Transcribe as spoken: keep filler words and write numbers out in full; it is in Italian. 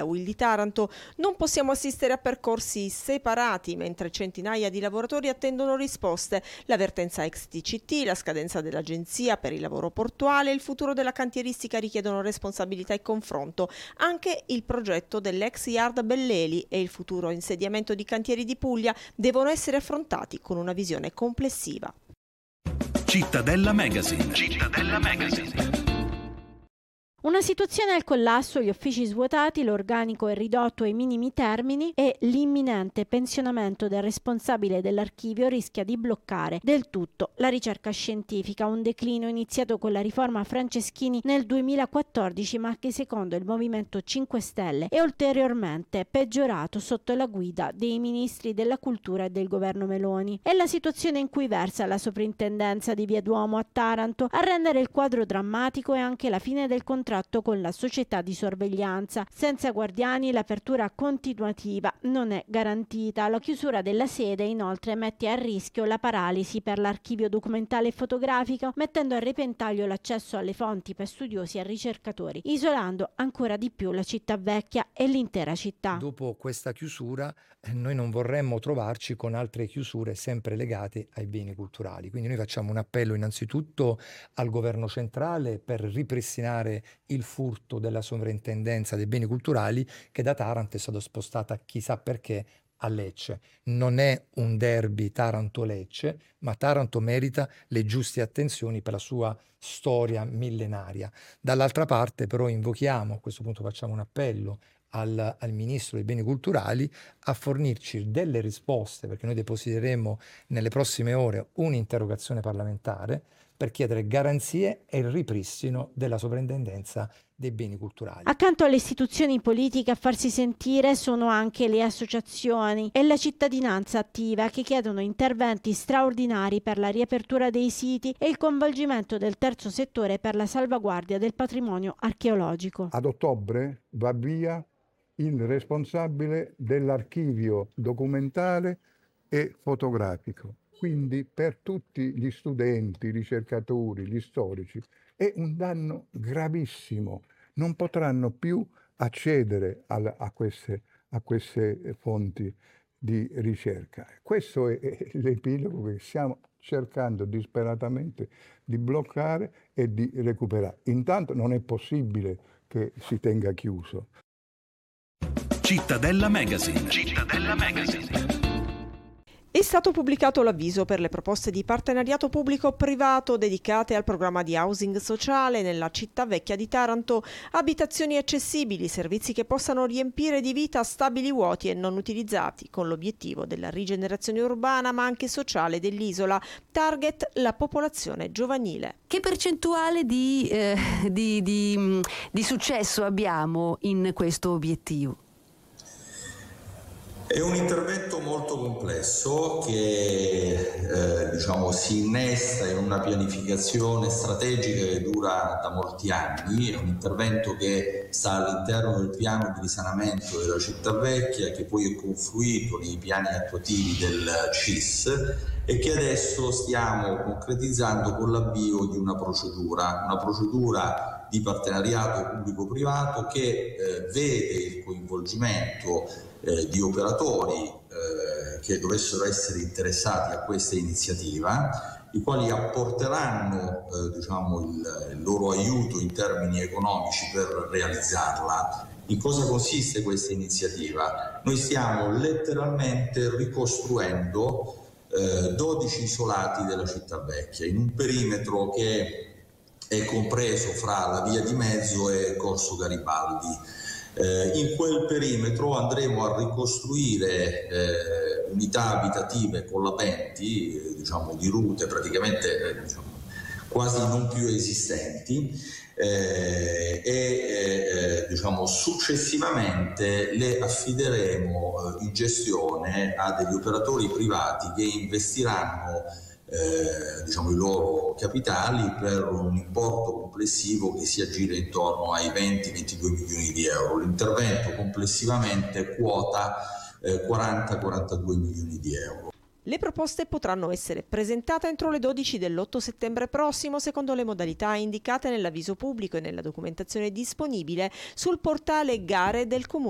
della U I L di Taranto. Non possiamo assistere a percorsi separati mentre centinaia di lavoratori attendono risposte. L'avvertenza ex T C T, la scadenza dell'Agenzia per il lavoro portuale e il futuro della cantieristica richiedono responsabilità e confronto. Anche il progetto dell'ex Yard Belleli e il futuro insediamento di cantieri di Puglia devono essere affrontati con una visione complessiva. Cittadella Magazine. Cittadella Magazine. Una situazione al collasso, gli uffici svuotati, l'organico è ridotto ai minimi termini e l'imminente pensionamento del responsabile dell'archivio rischia di bloccare del tutto la ricerca scientifica, un declino iniziato con la riforma Franceschini nel duemilaquattordici ma che secondo il Movimento cinque Stelle è ulteriormente peggiorato sotto la guida dei ministri della cultura e del governo Meloni. È la situazione in cui versa la soprintendenza di Via Duomo a Taranto. A rendere il quadro drammatico è anche la fine del contratto con la società di sorveglianza. Senza guardiani l'apertura continuativa non è garantita. La chiusura della sede inoltre mette a rischio la paralisi per l'archivio documentale e fotografico, mettendo a repentaglio l'accesso alle fonti per studiosi e ricercatori, isolando ancora di più la città vecchia e l'intera città. Dopo questa chiusura eh, noi non vorremmo trovarci con altre chiusure sempre legate ai beni culturali. Quindi noi facciamo un appello innanzitutto al governo centrale per ripristinare il furto della sovrintendenza dei beni culturali che da Taranto è stato spostata chissà perché a Lecce. Non è un derby Taranto-Lecce, ma Taranto merita le giuste attenzioni per la sua storia millenaria. Dall'altra parte però invochiamo, a questo punto facciamo un appello al, al Ministro dei Beni Culturali a fornirci delle risposte, perché noi depositeremo nelle prossime ore un'interrogazione parlamentare per chiedere garanzie e il ripristino della sovrintendenza dei beni culturali. Accanto alle istituzioni politiche a farsi sentire sono anche le associazioni e la cittadinanza attiva che chiedono interventi straordinari per la riapertura dei siti e il coinvolgimento del terzo settore per la salvaguardia del patrimonio archeologico. Ad ottobre va via il responsabile dell'archivio documentale e fotografico. Quindi per tutti gli studenti, i ricercatori, gli storici è un danno gravissimo. Non potranno più accedere a, a, queste, a queste fonti di ricerca. Questo è, è l'epilogo che stiamo cercando disperatamente di bloccare e di recuperare. Intanto non è possibile che si tenga chiuso. Cittadella Magazine. Cittadella Magazine. È stato pubblicato l'avviso per le proposte di partenariato pubblico-privato dedicate al programma di housing sociale nella città vecchia di Taranto. Abitazioni accessibili, servizi che possano riempire di vita stabili vuoti e non utilizzati, con l'obiettivo della rigenerazione urbana ma anche sociale dell'isola. Target la popolazione giovanile. Che percentuale di, eh, di, di, di successo abbiamo in questo obiettivo? È un intervento molto complesso che eh, diciamo, si innesta in una pianificazione strategica che dura da molti anni. È un intervento che sta all'interno del piano di risanamento della città vecchia, che poi è confluito nei piani attuativi del C I S e che adesso stiamo concretizzando con l'avvio di una procedura, una procedura di partenariato pubblico-privato che eh, vede il coinvolgimento Eh, di operatori eh, che dovessero essere interessati a questa iniziativa, i quali apporteranno eh, diciamo il, il loro aiuto in termini economici per realizzarla. In cosa consiste questa iniziativa? Noi stiamo letteralmente ricostruendo eh, dodici isolati della città vecchia in un perimetro che è compreso fra la via di mezzo e Corso Garibaldi. Eh, in quel perimetro andremo a ricostruire eh, unità abitative collabenti, eh, diciamo di rute praticamente eh, diciamo, quasi non più esistenti eh, e eh, diciamo, successivamente le affideremo eh, in gestione a degli operatori privati che investiranno Eh, diciamo i loro capitali per un importo complessivo che si aggira intorno ai venti ventidue milioni di euro. L'intervento complessivamente quota eh, quaranta quarantadue milioni di euro. Le proposte potranno essere presentate entro le dodici dell'otto settembre prossimo secondo le modalità indicate nell'avviso pubblico e nella documentazione disponibile sul portale Gare del Comune